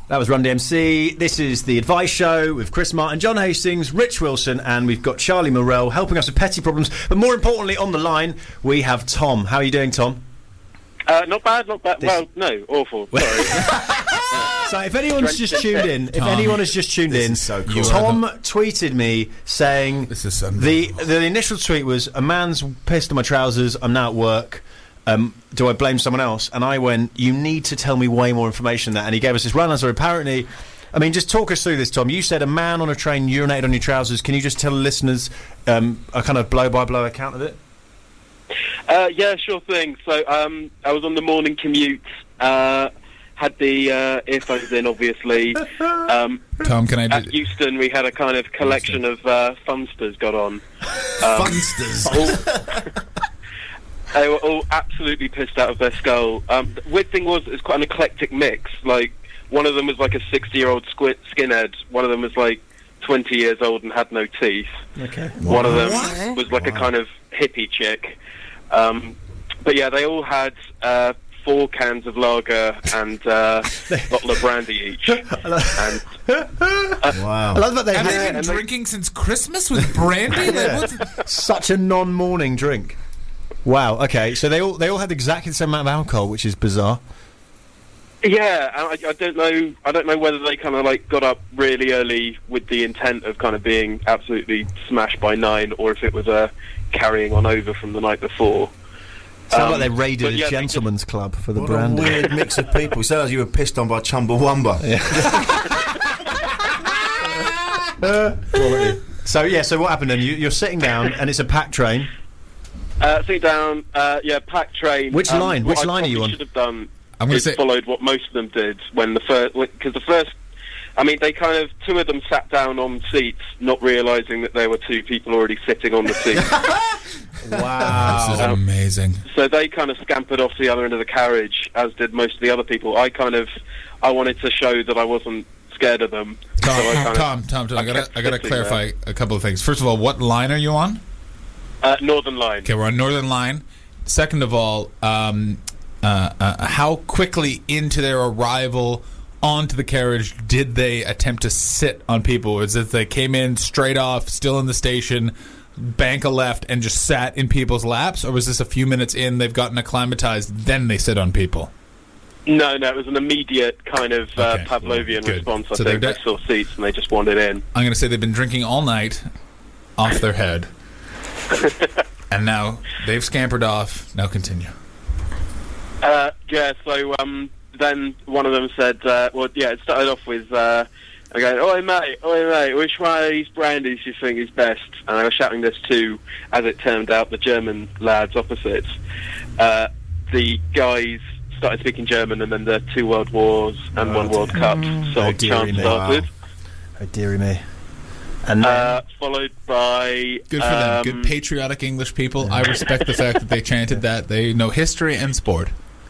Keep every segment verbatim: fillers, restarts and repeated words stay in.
That was Run D M C. This is The Advice Show with Chris Martin, John Hastings, Rich Wilson, and we've got Charlie Morell helping us with petty problems. But more importantly, on the line, we have Tom. How are you doing, Tom? Uh, not bad, not bad. This... Well, no, awful. Sorry. So if anyone's just tuned in, if Tom, anyone has just tuned in, so cool. Tom tweeted me saying This is so the the initial tweet was, a man's pissed on my trousers, I'm now at work. Um, do I blame someone else? And I went, you need to tell me way more information than that. And he gave us this run answer. Apparently, I mean, just talk us through this, Tom. You said a man on a train urinated on your trousers. Can you just tell the listeners um, a kind of blow-by-blow account of it? Uh, yeah, sure thing. So um, I was on the morning commute, uh, had the uh, earphones in, obviously. Um, Tom, can I do... At Euston, we had a kind of collection of uh, funsters got on. Um, Funsters? All, they were all absolutely pissed out of their skull. Um, the weird thing was, it was quite an eclectic mix. Like, one of them was like a sixty-year-old squid skinhead. One of them was like twenty years old and had no teeth. Okay. One of them What? was like Wow. a kind of hippie chick. Um, but yeah, they all had uh, four cans of lager and uh, a bottle of brandy each. And Wow. I love that they Have had they been and they- drinking since Christmas with brandy? Like, what's... such a non-morning drink. Wow. Okay. So they all they all had exactly the same amount of alcohol, which is bizarre. yeah, I, I don't know. I don't know whether they kind of like got up really early with the intent of kind of being absolutely smashed by nine, or if it was a carrying on over from the night before. Sounds Um, like they raided but a yeah, they gentleman's club for the What brand. a weird mix of people. Sounds like you were pissed on by Chumbawamba. So yeah. So what happened then? You, you're sitting down, and it's a packed train. Uh, sit down. Uh, yeah, packed train. Which Um, line? what Which I line are you probably on? Should have done. I'm gonna is say- followed what most of them did when the first, because the first. I mean, they kind of two of them sat down on seats, not realising that there were two people already sitting on the seat. Wow. This is Um, amazing. So they kind of scampered off to the other end of the carriage, as did most of the other people. I kind of, I wanted to show that I wasn't scared of them. Tom, so I kind of- Tom, Tom, Tom, I I gotta, kept I gotta sitting clarify a couple of things. First of all, what line are you on? Uh, Northern Line. Okay, we're on Northern Line. Second of all, um, uh, uh, how quickly into their arrival onto the carriage did they attempt to sit on people? Was it they came in straight off, still in the station, bank a left, and just sat in people's laps? Or was this a few minutes in, they've gotten acclimatized, then they sit on people? No, no, it was an immediate kind of uh, Okay. Pavlovian Good. response. I So think they're they de- saw seats and they just wandered in. I'm going to say they've been drinking all night off their head. And now they've scampered off. Now continue. Uh, yeah, so um, then one of them said, uh, well, yeah, it started off with, uh, I go, oi mate, oi mate, which one of these brandies do you think is best? And I was shouting this to, as it turned out, the German lads opposite. Uh, the guys started speaking German, and then the two World Wars and one World Cup sort Oh, of dearie chant me. started. Oh dearie me. And then, Uh, followed by... Good for them. um, Good patriotic English people. I respect the fact that they chanted that. They know history and sport.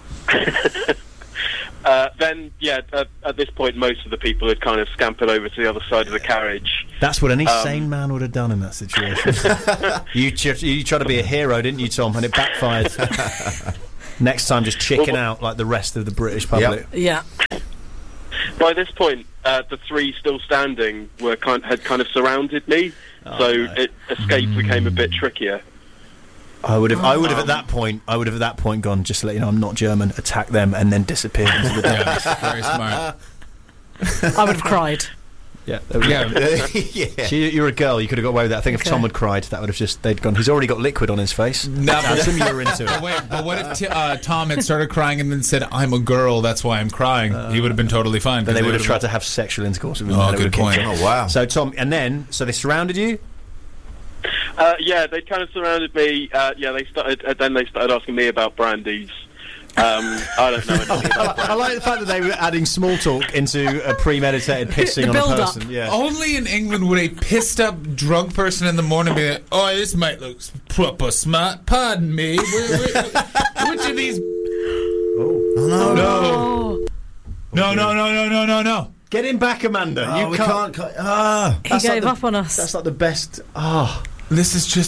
Uh, then, yeah, at, at this point, most of the people had kind of scampered over to the other side of the carriage. that's what any um, sane man would have done in that situation. you ch- you tried to be a hero, didn't you, Tom? And it backfired. Next time, just chicken Well, out like the rest of the British public. Yeah. By this point, uh, the three still standing were kind had kind of surrounded me, Oh, so no. it, escape became a bit trickier. I would have. I would have at that point. I would have at that point gone. Just to let you know, I'm not German. Attack them and then disappear into the dark. Yeah, very smart. I would have cried. Yeah, there we go. Yeah, Yeah. So you- you're a girl. You could have got away with that. I think if Okay. Tom had cried, that would have just. They'd gone. He's already got liquid on his face. No, Add but- some urine to but it. wait, but what if t- uh, Tom had started crying and then said, "I'm a girl, that's why I'm crying"? he would have been totally fine. Then they would have would've- tried to have sexual intercourse with him. Oh, and it good would have kicked point. him. Oh, wow. So Tom, and then so they surrounded you. Uh, yeah, they kind of surrounded me. Uh, yeah, they started. Uh, then they started asking me about brandies. Um, I don't know anything about I like the fact that they were adding small talk into a premeditated pissing The on a build-up. person. Yeah. Only in England would a pissed up drunk person in the morning be like, "Oh, this mate looks proper smart. Pardon me. Wh- wh- Which of these? Oh, no. No, Oh, no, no, no, no, no, no, no." Get him back, Amanda. Oh, you we can't. can't. cut- Ah. he That's like gave the- up on us. That's like the best. Ah. This is just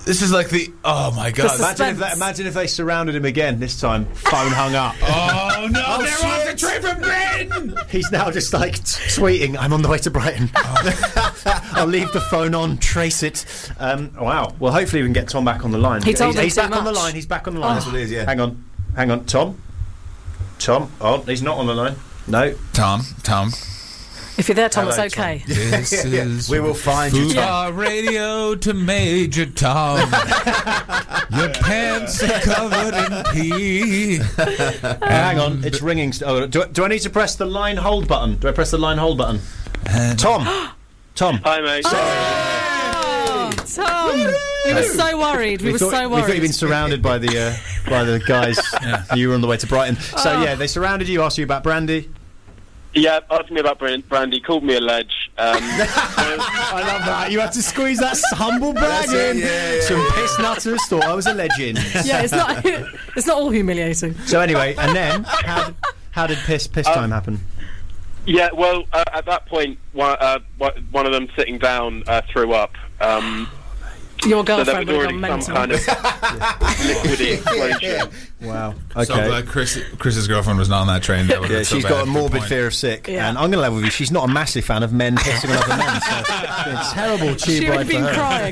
This is like the oh my god! Imagine if, they, imagine if they surrounded him again. This time, phone hung up. Oh no! Oh, they're shit. off the train from Britain. He's now just like t- tweeting, "I'm on the way to Brighton. I'll leave the phone on, trace it." Um, wow. Well, hopefully we can get Tom back on the line. He told he's him he's too back on the much. line. He's back on the line. Oh. That's what it is. Yeah. Hang on, hang on, Tom. Tom. Oh, he's not on the line. No. Tom, Tom. If you're there, Tom, Hello, it's okay. This Yeah, is we will find you, Fubar Radio to Major Tom. Your pants are covered in pee. Hang on, it's ringing. St- oh, do, I- do I need to press the line hold button? Do I press the line hold button? Tom. Tom. Hi, mate. Oh, Tom! We were so worried. We, were thought, so we worried. thought you'd been surrounded by the uh, by the guys. You were on the way to Brighton. So Oh. yeah, they surrounded you, asked you about brandy. Yeah, asked me about Bran- Brandy, called me a ledge. Um, I love that. You had to squeeze that humble brag it, in. yeah, yeah, Some yeah. piss nutters thought I was a legend. Yeah, it's not. It's not all humiliating. So anyway, and then how did, how did piss piss time happen? yeah, well, uh, at that point, one, uh, one of them sitting down uh, threw up. Um, Your so there girlfriend was would have already gone some mental. kind of liquidy explosion. Wow. So I'm Okay. glad Chris, Chris's girlfriend was not on that train. That would've Yeah, been so she's bad. got a Good morbid point. fear of sick, Yeah. and I'm going to level with you. She's not a massive fan of men pissing on other men. So it's been a terrible tube She would ride have for been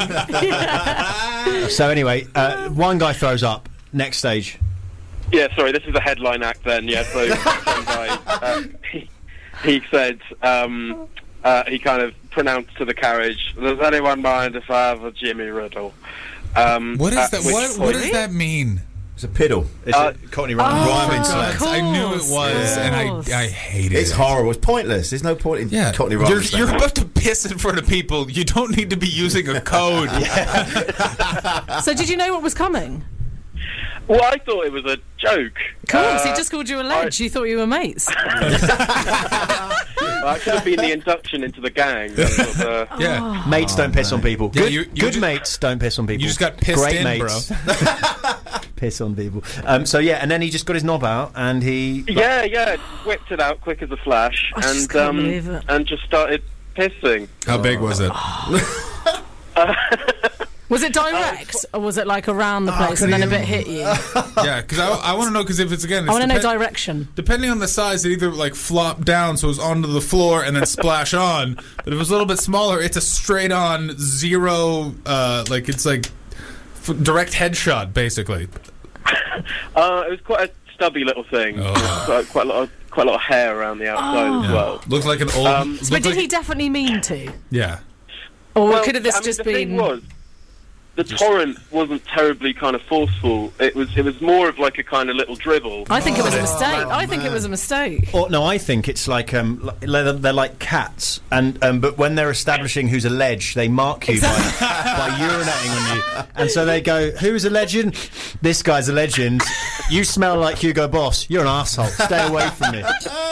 her. crying. So anyway, uh, one guy throws up. Next stage. Yeah, sorry, this is a headline act then. Yeah, so some guy, uh, he, he said, um, uh, he kind of pronounced to the carriage, "Does anyone mind if I have a Jimmy Riddle?" Um, What is at that? which What, what point- does that mean? It's a piddle. It's Uh, a Cockney rhyme. Oh, Rhyming of slang. course. I knew it was, Yeah. and Of course. I I hated It's it. horrible. It's pointless. There's no point in Yeah, Cockney you're, rhyming slang. you're about to piss in front of people. You don't need to be using a code. So, did you know what was coming? Well, I thought it was a joke. Of course, Uh, he just called you a ledge. You thought you were mates. That should have been the induction into the gang. That's what the- Yeah. Mates don't piss on people. Yeah, Good, you- you good ju- mates don't piss on people. You just got pissed Great in, mates piss on people. Um, so yeah, and then he just got his knob out and he. yeah, yeah, whipped it out quick as a flash, I just and can't um, believe it. and just started pissing. How big was it? Was it direct, or was it like around the place and then a bit hit you? I Yeah, because I, I want to know because if it's again, it's want to know depen- direction. depending on the size, it either like flop down so it's onto the floor and then splash on. But if it was a little bit smaller, it's a straight on zero. Uh, like it's like f- direct headshot basically. Uh, it was quite a stubby little thing. Oh. Quite, quite a lot of quite a lot of hair around the outside as well. Looked like an old. Um, looked But did like- he definitely mean to? Yeah. Or Well, could have this I mean, just the been... thing was, the torrent wasn't terribly kind of forceful. It was it was more of like a kind of little dribble. I think it was a Oh, mistake. I think it was a mistake. Or, no, I think it's like um, li- they're, they're like cats, and um, but when they're establishing who's a ledge, they mark you by, by urinating on you, and so they go, "Who's a legend? This guy's a legend. You smell like Hugo Boss. You're an arsehole. Stay away from me."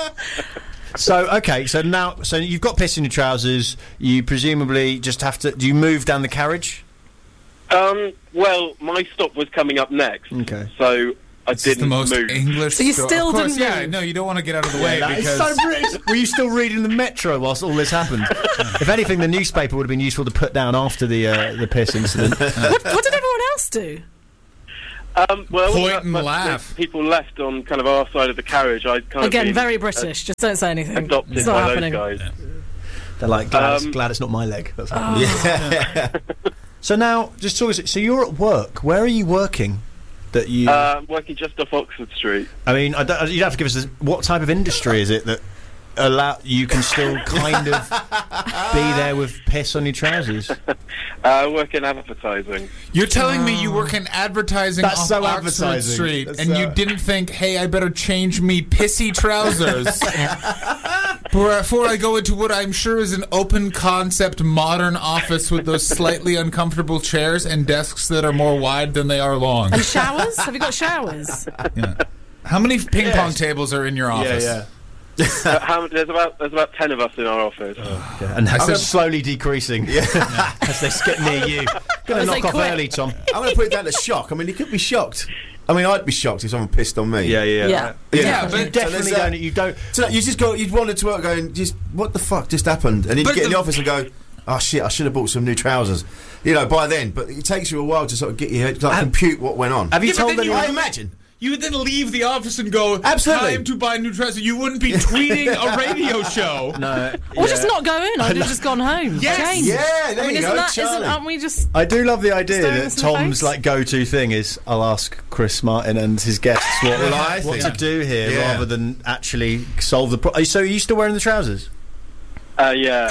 So okay, so now, so you've got piss in your trousers. You presumably just have to. Do you move down the carriage? Um, well, my stop was coming up next, Okay. so I It's just didn't the most move. English. So you sto- still of course, didn't Yeah, move? no, you don't want to get out of the way That is because so British. Were you still reading the Metro whilst all this happened? If anything, the newspaper would have been useful to put down after the uh, the piss incident. What, what did everyone else do? Um, well, Point not and much- laugh. People left on kind of our side of the carriage. I kind Again, of been very British. Just don't say anything. adopted It's by not those happening. guys. They're like, glad, it's, Um, glad it's not my leg. That's happening. Yeah. So now, just talk us. So you're at work. Where are you working? That you. Uh, I'm working just off Oxford Street. I mean, I don't, you'd have to give us this, what type of industry is it that allow you can still kind of be there with piss on your trousers? Uh, I work in advertising. you're telling me you work in advertising That's off so Oxford advertising. Street, That's and so- you didn't think, "Hey, I better change me pissy trousers before I go into what I'm sure is an open concept modern office with those slightly uncomfortable chairs and desks that are more wide than they are long." And showers? Have you got showers? Yeah. How many ping pong Yes. tables are in your office? yeah. Uh, how, there's about there's about ten of us in our office. yeah. And I how said- slowly decreasing as they get near you. Going As to they knock off quit. early, Tom. I'm going to put it down to shock. I mean, he could be shocked. I mean, I'd be shocked if someone pissed on me. Yeah, yeah, Yeah. Yeah, You but definitely there's, uh, don't. You don't. So you just go, you'd wander to work going, just what the fuck just happened? And then you But get in the- the office and go, oh shit, I should have bought some new trousers. You know, by then, but it takes you a while to sort of get your head, like, Have- compute what went on. Have you Yeah, but told then you- anyone? I imagine. You would then leave the office and go, Absolutely. time to buy new trousers. You wouldn't be tweeting a radio show. No. Or yeah. just not go in. I'd have just gone home. Yes. Changed. Yeah, there I mean, you isn't go, that, isn't, Charlie. aren't we just... I do love the idea Staring that us in the Tom's face? like go-to thing is I'll ask Chris Martin and his guests what, Well, I what think- to do here Yeah. rather than actually solve the problem. So are you still wearing the trousers? Uh, yeah.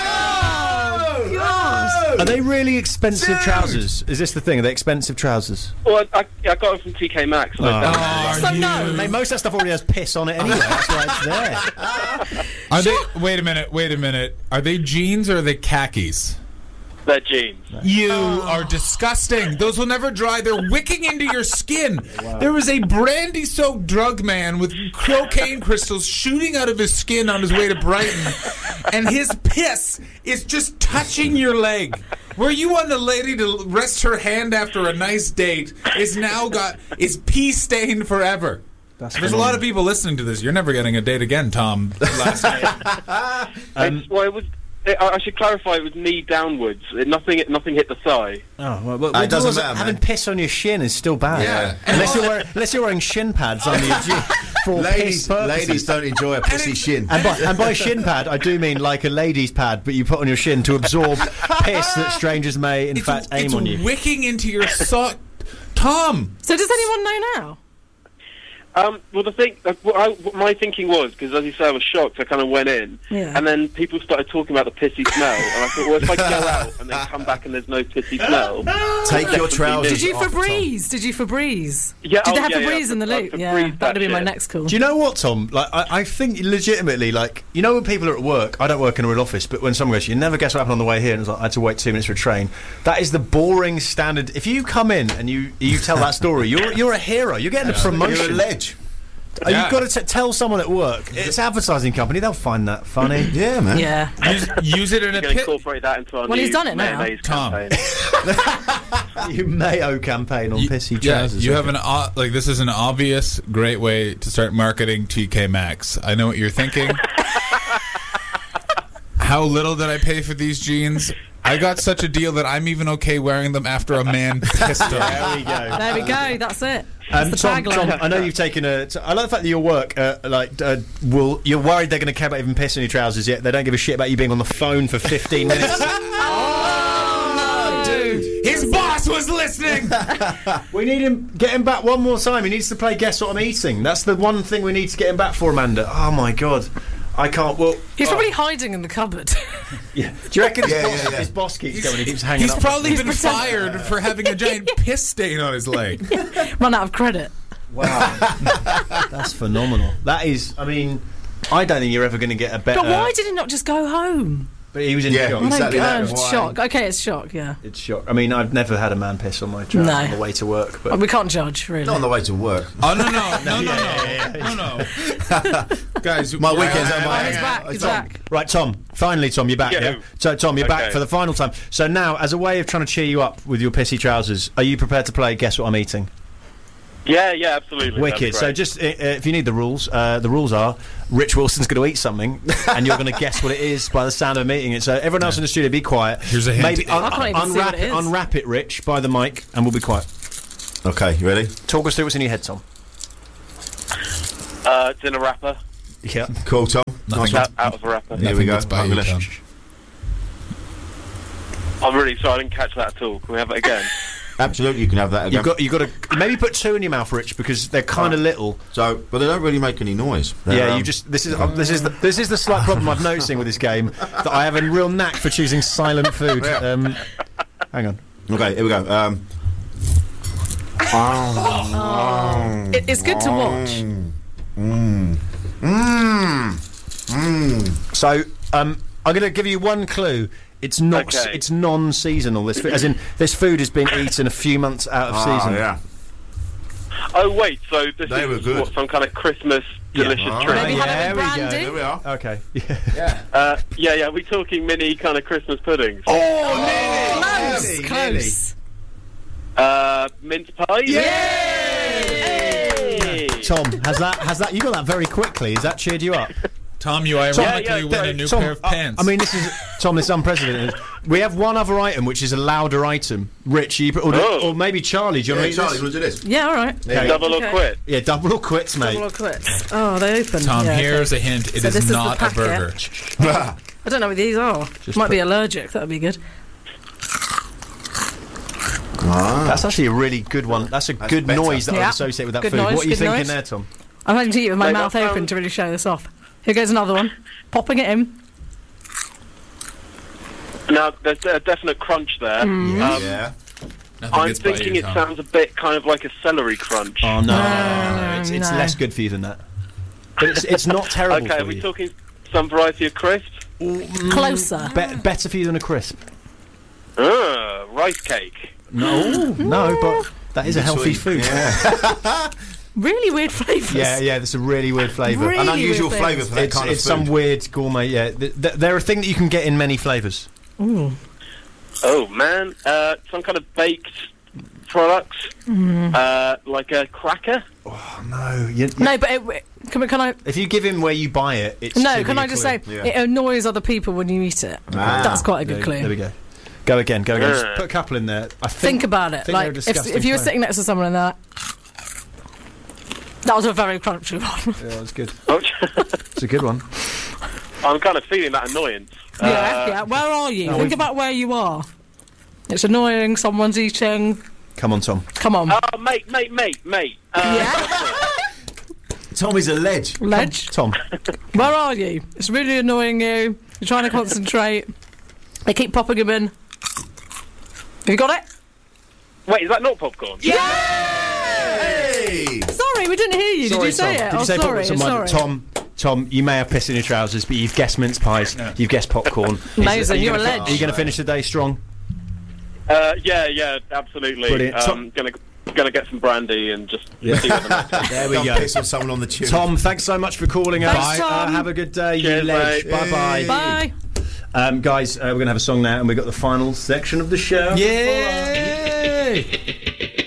Oh, Gosh. Are they really expensive Dude! trousers? Is this the thing? Are they expensive trousers? Well, I, I got them from T K Maxx. and I Oh. found- So no. Mate, most of that stuff already has piss on it anyway. That's why it's there. Are they? Wait a minute. Wait a minute. Are they jeans or are they khakis? They're jeans. You are disgusting. Those will never dry. They're wicking into your skin. There was a brandy-soaked drug man with cocaine crystals shooting out of his skin on his way to Brighton, and his piss is just touching your leg. Where you want the lady to rest her hand after a nice date is now got is pee stained forever. That's There's a lot of people listening to this. You're never getting a date again, Tom. Last night. It's, well, it was. It, I I should clarify. It was knee downwards. It, nothing. Nothing hit the thigh. Oh, well, well, Uh, it doesn't well, matter, having man. piss on your shin is still bad. Yeah. Unless you're wearing, unless you're wearing shin pads under your jeans for piss Ladies, purposes. ladies don't enjoy a pussy shin. And by, and by shin pad, I do mean like a lady's pad, but you put on your shin to absorb piss that strangers may, in It's, fact, aim it's on you. wicking into your sock. Tom! So does anyone know now? Um, well, the thing, uh, what I, what my thinking was, because as you say, I was shocked. I kind of went in, Yeah. and then people started talking about the pissy smell, and I thought, well, if I go out and then come back and there's no pissy smell, Take your Definitely trousers Did you off, Tom. Febreze? Did you Febreze? Yeah, Did they oh, have yeah, yeah, Febreze in the I- I loop? Febreze Yeah, that that would have been my shit. next call. Do you know what, Tom? Like, I, I think legitimately, like, you know when people are at work, I don't work in a real office, but when someone goes, you never guess what happened on the way here, and it's like, I had to wait two minutes for a train. That is the boring standard. If you come in and you you tell that story, you're you're a hero. You're getting a promotion. You're a ledge. Uh, Yeah. You've got to t- tell someone at work. It's an advertising company. They'll find that funny. Yeah, man. Yeah. Use, use it in a we're going to pit. incorporate that into our Well, new he's done it now. mayonnaise Tom. campaign. You Mayo campaign on You- pissy yeah, trousers. you have an o- like this is an obvious great way to start marketing T K Maxx. I know what you're thinking. How little did I pay for these jeans? I got such a deal that I'm even okay wearing them after a man pissed on. There we go. There we go. That's it. That's Um, the Tom, tagline. Tom, I know you've taken a. T- I like the fact that your work, uh, like, uh, will you're worried they're going to care about even piss on your trousers. Yet they don't give a shit about you being on the phone for fifteen minutes. Oh, Dude, his boss was listening. We need him. Get him back one more time. He needs to play Guess What I'm Eating. That's the one thing we need to get him back for, Amanda. Oh my god, I can't. Well, He's oh, probably hiding in the cupboard. yeah. Do you reckon his, Yeah, boss, yeah, yeah. his boss keeps going? He keeps hanging He's up. probably He's been pretend- fired for having a giant piss stain on his leg. Run out of credit. Wow, that's phenomenal. That is. I mean, I don't think you're ever going to get a better. But why did he not just go home? But he was in Yeah, shock. Oh, Exactly my that. God. Why? Shock. Okay, it's shock, yeah. It's shock. I mean, I've never had a man piss on my trousers No. on the way to work. But Well, we can't judge, really. Not on the way to work. Oh no no no no no no no, guys! My weekends hang are on, my- Oh, he's hang on. back, he's Tom. back. Right, Tom. Finally, Tom, you're back. Yeah. Yeah. So, Tom, you're back Okay. for the final time. So now, as a way of trying to cheer you up with your pissy trousers, are you prepared to play Guess What I'm Eating? Yeah, yeah, absolutely. Wicked. That'd be So, great. just uh, uh, if you need the rules, uh, the rules are: Rich Wilson's going to eat something, and you're going to guess what it is by the sound of him eating it. So, everyone else in the studio, be quiet. Here's a hint. Maybe un- I can't even see unwrap what it is. unwrap it, Rich, by the mic, and we'll be quiet. Okay, you ready? Talk us through what's in your head, Tom. uh, it's in a wrapper, Yeah. Cool, Tom. Nothing. Nice out, one. out of a wrapper. Here Nothing we go. gets by I'm you, gonna- Tom. shh, shh. I'm really sorry, I didn't catch that at all. Can we have it again? Absolutely, you can have that again. You've got you've got to maybe put two in your mouth, Rich, because they're kind of little. So, but they don't really make any noise. They're, Yeah, um, you just this is uh, this is the, this is the slight problem I'm noticing with this game, that I have a real knack for choosing silent food. Yeah. Um, hang on. Okay, here we go. Um, It, it's good to watch. Mmm. Mmm. Mmm. So um, I'm going to give you one clue. It's not. s- Okay. It's non-seasonal. This, food, as in, this food is being eaten a few months out of Ah, season. yeah. Oh, wait, so this They is were good. what, some kind of Christmas delicious Ah. treat? Maybe have Yeah, it we with go. brandy. There we are. Okay. Uh, yeah, yeah, we're talking mini kind of Christmas puddings. Oh, Close, nearly, close. Uh, mince pies? Tom, has that has that you got that very quickly? Has that cheered you up? Tom, you ironically yeah, yeah, win a But, new Tom, pair of I- pants. I mean, this is Tom. This is unprecedented. We have one other item, which is a louder item. Rich, you, or, Oh. or maybe Charlie. Do you Yeah, want to Charlie, eat want to do this? Yeah, all right. Yeah. Double Okay. or quit. Yeah, double or quits, mate. Double or quits. Oh, they open. Tom, yeah, here's okay. a hint. It So is this is the not a packet. burger. I don't know what these are. Just Might put- be allergic. That would be good. Ah. That's actually a really good one. That's a That's good better. noise that I Yeah. would associate with that Good food. noise, What are you good thinking noise. there, Tom? I'm having to eat with my Mate, mouth that open sounds- to really show this off. Here goes another one. Popping it in. Now, there's a definite crunch there. Um, Yeah. Nothing I'm gets by thinking you, it Tom. sounds a bit kind of like a celery crunch. Oh no, No, it's, it's no. less good for you than that. But it's it's not terrible Okay, for are we you. talking some variety of crisps? Closer. Be- better for you than a crisp. Uh, rice cake. No, no, but that is a healthy Between- food. Yeah. Really weird flavours. Yeah, yeah, that's a really weird flavour. Really An unusual weird flavour for that It's, kind it's of food. some weird gourmet. Yeah, th- th- they're a thing that you can get in many flavours. Ooh. Oh man, uh, some kind of baked products, uh, like a cracker. Oh no, you, you- No, but it, can, can I? if you give him where you buy it, it's No, too can big I a just clue. say Yeah. it annoys other people when you eat it. Ah. That's quite a good There, clue. there we go. Go again, go again. Just Yeah. put a couple in there. I think, Think about it. think they're a Like if, disgusting if you were flavour. sitting next to someone and they're like, that was a very crunchy one. Yeah, that's good. Oh, It's a good one. I'm kind of feeling that annoyance. yeah, Uh, yeah. Where are you? no, Think we've- about where you are. It's annoying. Someone's eating. Come on, Tom. Come on. Oh, mate, mate, mate, mate. Uh, yeah. Tommy's a ledge. Ledge. Tom. Where are you? It's really annoying you. You're trying to concentrate. They keep popping them in. Have you got it? Wait, is that not popcorn? Hey! Sorry, we didn't hear you. Sorry, Did you say Tom. it? Did oh, you say sorry. popcorn? sorry. Tom, Tom, you may have pissed in your trousers, but you've guessed mince pies. You've guessed popcorn. Amazing, Are you you're a gonna fi- ledge. Are you going to finish the day strong? Uh, yeah, yeah, absolutely. Brilliant. Um, gonna gonna get some brandy and just Yeah. see what the next day. There we Don't go. piss on someone on the tube. Tom, thanks so much for calling us. Thanks, Uh, Tom. have a good day, Cheers, you ledge. mate. Bye bye. Bye. Um, guys, uh, we're going to have a song now, and we've got the final section of the show. Yay!